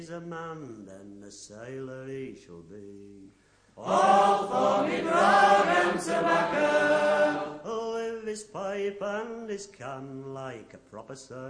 He's a man, then a sailor he shall be. All for me grog and tobacco. Oh, with his pipe and his can, like a proper sailor.